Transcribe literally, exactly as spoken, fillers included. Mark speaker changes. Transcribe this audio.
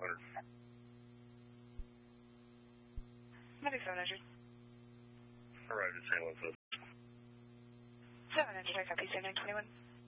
Speaker 1: hundred.
Speaker 2: Medic seven hundred.
Speaker 1: Arrived at San Luis.
Speaker 2: seven hundred, I copy, seven nine twenty-one.